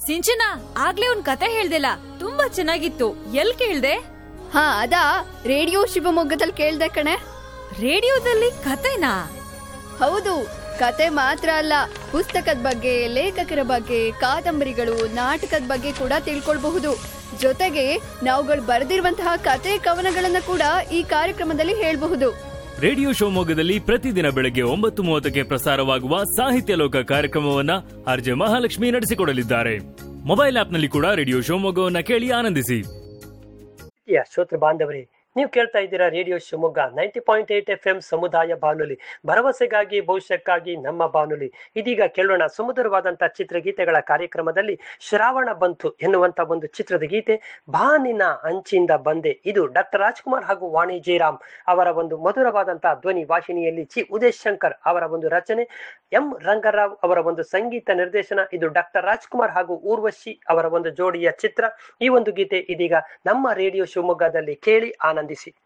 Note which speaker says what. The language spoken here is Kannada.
Speaker 1: ಸಿಂಚನ, ಆಗ್ಲೇ ಒಂದ್ ಕತೆ ಹೇಳ್ದಿಲ್ಲ, ತುಂಬಾ ಚೆನ್ನಾಗಿತ್ತು. ಎಲ್ ಕೇಳ್ದೆ?
Speaker 2: ಹಾ, ಅದಾ ರೇಡಿಯೋ ಶಿವಮೊಗ್ಗದಲ್ಲಿ ಕೇಳ್ದೆ ಕಣೆ.
Speaker 1: ರೇಡಿಯೋದಲ್ಲಿ ಕತೆನಾ?
Speaker 2: ಹೌದು, ಕತೆ ಮಾತ್ರ ಅಲ್ಲ, ಪುಸ್ತಕದ ಬಗ್ಗೆ, ಲೇಖಕರ ಬಗ್ಗೆ, ಕಾದಂಬರಿಗಳು, ನಾಟಕದ ಬಗ್ಗೆ ಕೂಡ ತಿಳ್ಕೊಳ್ಬಹುದು. ಜೊತೆಗೆ ನಾವುಗಳು ಬರೆದಿರುವಂತಹ ಕತೆ ಕವನಗಳನ್ನ ಕೂಡ ಈ ಕಾರ್ಯಕ್ರಮದಲ್ಲಿ ಹೇಳ್ಬಹುದು.
Speaker 3: ರೇಡಿಯೋ ಶಿವಮೊಗ್ಗದಲ್ಲಿ ಪ್ರತಿದಿನ ಬೆಳಗ್ಗೆ 9:30ಕ್ಕೆ ಪ್ರಸಾರವಾಗುವ ಸಾಹಿತ್ಯ ಲೋಕ ಕಾರ್ಯಕ್ರಮವನ್ನ ಆರ್ಜೆ ಮಹಾಲಕ್ಷ್ಮಿ ನಡೆಸಿಕೊಡಲಿದ್ದಾರೆ. ಮೊಬೈಲ್ ಆಪ್ನಲ್ಲಿ ಕೂಡ ರೇಡಿಯೋ ಶಿವಮೊಗ್ಗವನ್ನ ಕೇಳಿ ಆನಂದಿಸಿ.
Speaker 4: ಶ್ರೋತೃ ಬಾಂಧವರೇ, ನೀವು ಕೇಳ್ತಾ ಇದ್ದೀರಾ ರೇಡಿಯೋ ಶಿವಮೊಗ್ಗ 90.8 FM ಸಮುದಾಯ ಬಾನುಲಿ, ಭರವಸೆಗಾಗಿ ಭವಿಷ್ಯಕ್ಕಾಗಿ ನಮ್ಮ ಬಾನುಲಿ. ಇದೀಗ ಕೇಳೋಣ ಸುಮಧುರವಾದಂತಹ ಚಿತ್ರಗೀತೆಗಳ ಕಾರ್ಯಕ್ರಮದಲ್ಲಿ ಶ್ರಾವಣ ಬಂತು ಎನ್ನುವಂತ ಒಂದು ಚಿತ್ರದ ಗೀತೆ, ಬಾನಿನ ಅಂಚಿಂದ ಬಂದೆ. ಇದು ಡಾಕ್ಟರ್ ರಾಜ್ಕುಮಾರ್ ಹಾಗೂ ವಾಣಿ ಜಯರಾಮ್ ಅವರ ಒಂದು ಮಧುರವಾದಂತಹ ಧ್ವನಿ ವಾಹಿನಿಯಲ್ಲಿ ಚಿ ಉದಯ್ ಶಂಕರ್ ಅವರ ಒಂದು ರಚನೆ, ಎಂ ರಂಗರಾವ್ ಅವರ ಒಂದು ಸಂಗೀತ ನಿರ್ದೇಶನ. ಇದು ಡಾಕ್ಟರ್ ರಾಜ್ಕುಮಾರ್ ಹಾಗೂ ಊರ್ವಶಿ ಅವರ ಒಂದು ಜೋಡಿಯ ಚಿತ್ರ. ಈ ಒಂದು ಗೀತೆ ಇದೀಗ ನಮ್ಮ ರೇಡಿಯೋ ಶಿವಮೊಗ್ಗದಲ್ಲಿ ಕೇಳಿ ಆನಂದಿಸಿ.